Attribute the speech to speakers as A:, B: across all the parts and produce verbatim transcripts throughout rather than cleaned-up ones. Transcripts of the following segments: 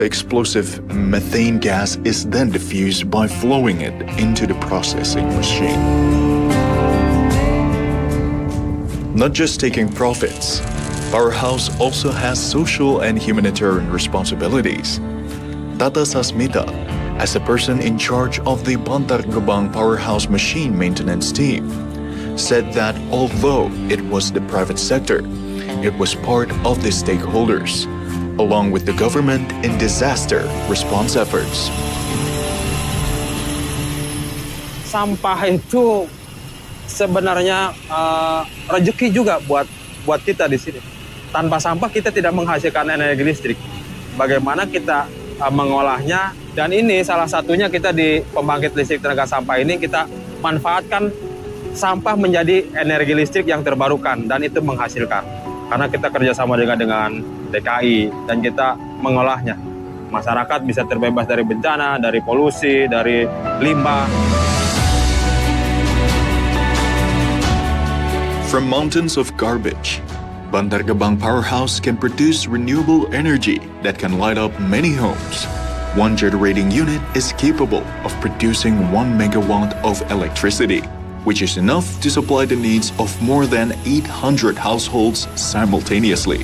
A: Explosive methane gas is then diffused by flowing it into the processing machine. Not just taking profits, Powerhouse also has social and humanitarian responsibilities. Tata Sasmita, as a person in charge of the Bantar Gebang Powerhouse machine maintenance team, said that although it was the private sector, it was part of the stakeholders, along with the government in disaster response efforts.
B: Sampah itu sebenarnya uh, rezeki juga buat buat kita di sini. Tanpa sampah kita tidak menghasilkan energi listrik. Bagaimana kita uh, mengolahnya, dan ini salah satunya kita di pembangkit listrik tenaga sampah ini kita manfaatkan sampah menjadi energi listrik yang terbarukan dan itu menghasilkan. Karena kita kerjasama dengan dengan D K I dan kita mengolahnya. Masyarakat bisa terbebas dari bencana, dari polusi, dari limbah.
A: From mountains of garbage, Bantar Gebang Powerhouse can produce renewable energy that can light up many homes. One generating unit is capable of producing one megawatt of electricity, which is enough to supply the needs of more than eight hundred households simultaneously.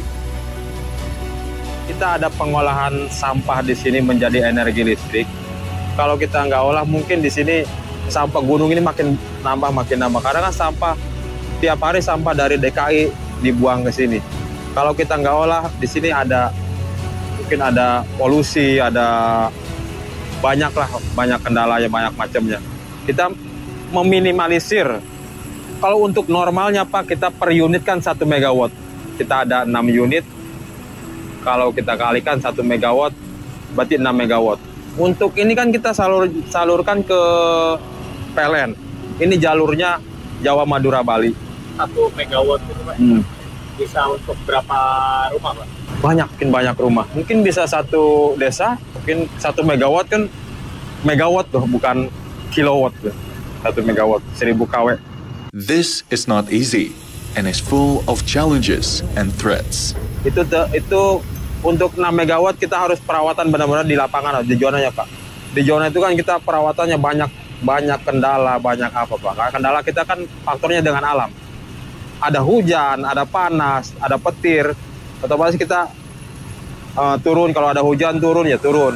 B: Kita ada pengolahan sampah di sini menjadi energi listrik. Kalau kita nggak olah, mungkin di sini sampah gunung ini makin nambah, makin nambah. Karena kan sampah, tiap hari sampah dari D K I dibuang ke sini. Kalau kita nggak olah, di sini ada, mungkin ada polusi, ada banyak lah, banyak kendalanya, banyak macamnya. Kita meminimalisir. Kalau untuk normalnya Pak, kita per unit kan satu megawatt. Kita ada enam unit. Kalau kita kalikan satu megawatt, berarti enam megawatt. Untuk ini kan kita salur, salurkan ke P L N. Ini jalurnya Jawa, Madura, Bali.
C: Satu megawatt itu Pak,
B: Hmm.
C: bisa untuk berapa rumah Pak?
B: Banyak, mungkin banyak rumah. Mungkin bisa satu desa, mungkin satu megawatt kan, megawatt tuh, bukan kilowatt tuh. Satu megawatt, seribu kW.
A: This is not easy and is full of challenges and threats.
B: Itu itu untuk enam megawatt kita harus perawatan benar-benar di lapangan, di zonanya Pak. Di zona itu kan kita perawatannya banyak banyak kendala, banyak apa Pak. Karena kendala kita kan faktornya dengan alam. Ada hujan, ada panas, ada petir. Otomatis kita uh, turun, kalau ada hujan turun ya turun.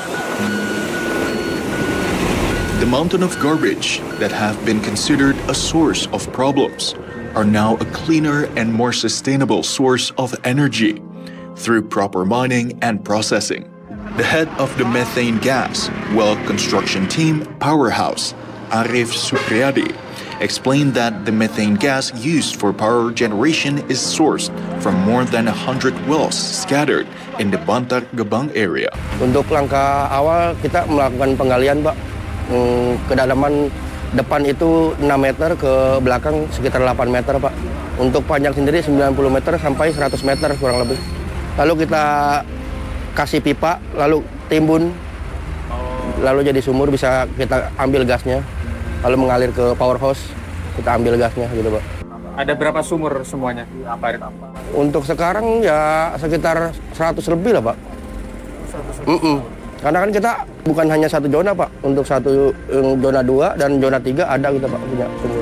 A: The mountain of garbage that have been considered a source of problems are now a cleaner and more sustainable source of energy through proper mining and processing. The head of the methane gas well construction team Powerhouse, Arif Supriyadi, explained that the methane gas used for power generation is sourced from more than one hundred wells scattered in the Bantar Gebang area.
D: Untuk langkah awal kita melakukan penggalian Pak. Kedalaman depan itu enam meter, ke belakang sekitar delapan meter Pak. Untuk panjang sendiri sembilan puluh meter sampai seratus meter kurang lebih. Lalu kita kasih pipa, lalu timbun, lalu jadi sumur, bisa kita ambil gasnya, lalu mengalir ke powerhouse, kita ambil gasnya gitu Pak.
C: Ada berapa sumur semuanya? Apa apa?
D: Untuk sekarang ya sekitar seratus lebih lah Pak. Mm -mm. Karena kan kita bukan hanya satu zona Pak, untuk satu zona dua dan zona tiga ada kita Pak punya sumur.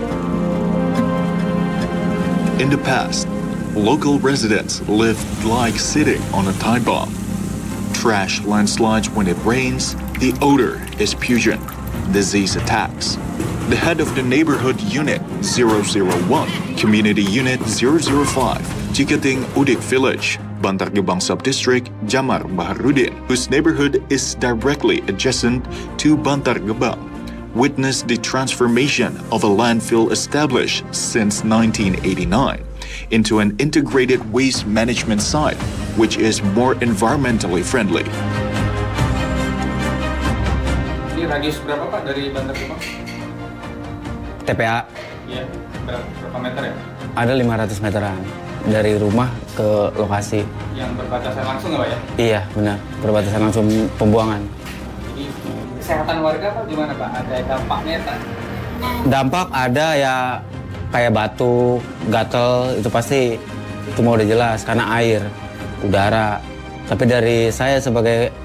A: In the past, local residents lived like sitting on a time bomb. Trash landslides when it rains, the odor is pungent, disease attacks. The head of the neighborhood unit zero zero one, community unit zero zero five, Ciketing Udik Village, Bantar Gebang Subdistrict, Jamar Baharudin, whose neighborhood is directly adjacent to Bantar Gebang, witnessed the transformation of a landfill established since nineteen eighty-nine into an integrated waste management site, which is more environmentally friendly.
C: Ini radius berapa Pak dari Bantar Gebang?
E: T P A?
C: Iya, berapa, berapa meter ya?
E: Ada lima ratus meteran dari rumah ke lokasi.
C: Yang berbatasan langsung nggak Pak ya?
E: Iya, benar. Berbatasan langsung pembuangan.
C: Jadi kesehatan warga Pak gimana Pak? Ada dampaknya tak?
E: Dampak ada ya, kayak batuk, gatel, itu pasti cuma udah jelas karena air, udara. Tapi dari saya sebagai